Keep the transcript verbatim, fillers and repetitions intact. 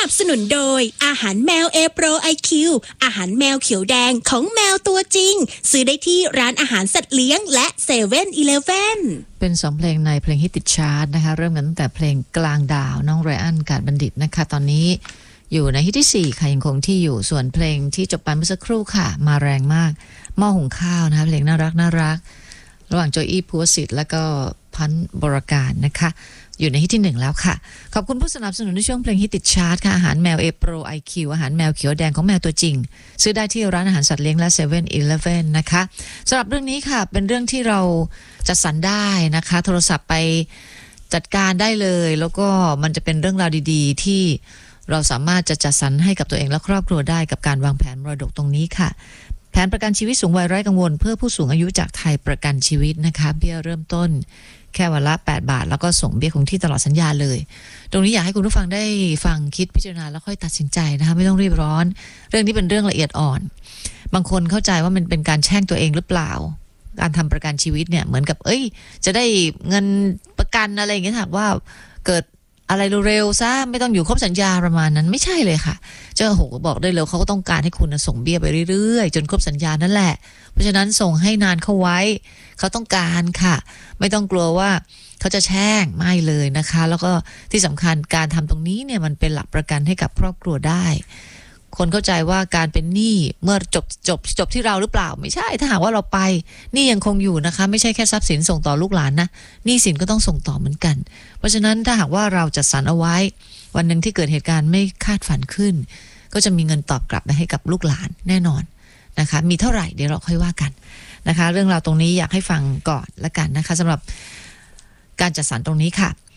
นับสนุนโดยอาหารแมว A Pro ไอ คิว อาหารแมวเขียวแดงของแมวตัวจริงซื้อได้ที่ร้านอาหารสัตว์เลี้ยงและ เซเว่น อีเลฟเว่นเป็นสองเพลงในเพลงฮิตติดชาร์ตนะคะเริ่มกันตั้งแต่เพลงกลางดาวน้องไรอันกาดบัณฑิตนะคะตอนนี้อยู่ในฮิตที่สี่ค่ะยังคงที่อยู่ส่วนเพลงที่จบไปเมื่อสักครู่ค่ะมาแรงมากหม้อหุงข้าวนะคะเพลงน่ารักน่ารักระหว่างโจอี้ภูวสิทธิ์และก็พันธ์บรการนะคะอยู่ในฮิตที่หนึ่งแล้วค่ะขอบคุณผู้สนับสนุนในช่วงเพลงฮิตติดชาร์ตค่ะอาหารแมว A Pro ไอ คิว อาหารแมวเขียวแดงของแมวตัวจริงซื้อได้ที่ร้านอาหารสัตว์เลี้ยงและ เซเว่น อีเลฟเว่น นะคะสำหรับเรื่องนี้ค่ะเป็นเรื่องที่เราจัดสรรได้นะคะโทรศัพท์ไปจัดการได้เลยแล้วก็มันจะเป็นเรื่องราวดีๆที่เราสามารถจะจัดสรรให้กับตัวเองและครอบครัวได้กับการวางแผนมรดกตรงนี้ค่ะแผนประกันชีวิตสูงวัยไร้กังวลเพื่อผู้สูงอายุจากไทยประกันชีวิตนะคะเบี้ยเริ่มต้นแค่วันละแปดบาทแล้วก็ส่งเบี้ยคงที่ตลอดสัญญาเลยตรงนี้อยากให้คุณผู้ฟังได้ฟังคิดพิจารณาแล้วค่อยตัดสินใจนะคะไม่ต้องรีบร้อนเรื่องนี้เป็นเรื่องละเอียดอ่อนบางคนเข้าใจว่ามันเป็นการแช่งตัวเองหรือเปล่าการทำประกันชีวิตเนี่ยเหมือนกับเอ้ยจะได้เงินประกันอะไรอย่างเงี้ยถามว่าเกิดอะไรเร็วๆซะไม่ต้องอยู่ครบสัญญาประมาณนั้นไม่ใช่เลยค่ะเจ้าโหบอกได้เลยเขาก็ต้องการให้คุณส่งเบี้ยไปเรื่อยๆจนครบสัญญานั่นแหละเพราะฉะนั้นส่งให้นานเข้าไว้เขาต้องการค่ะไม่ต้องกลัวว่าเขาจะแช่งไม่เลยนะคะแล้วก็ที่สำคัญการทำตรงนี้เนี่ยมันเป็นหลักประกันให้กับครอบครัวได้คนเข้าใจว่าการเป็นหนี้เมื่อจบจบจบที่เราหรือเปล่าไม่ใช่ถ้าหากว่าเราไปหนี้ยังคงอยู่นะคะไม่ใช่แค่ทรัพย์สินส่งต่อลูกหลานนะหนี้สินก็ต้องส่งต่อเหมือนกันเพราะฉะนั้นถ้าหากว่าเราจัดสรรเอาไว้วันหนึ่งที่เกิดเหตุการณ์ไม่คาดฝันขึ้นก็จะมีเงินตอบกลับไปให้กับลูกหลานแน่นอนนะคะมีเท่าไหร่เดี๋ยวเราค่อยว่ากันนะคะเรื่องราวตรงนี้อยากให้ฟังก่อนละกันนะคะสำหรับการจัดสรรตรงนี้ค่ะ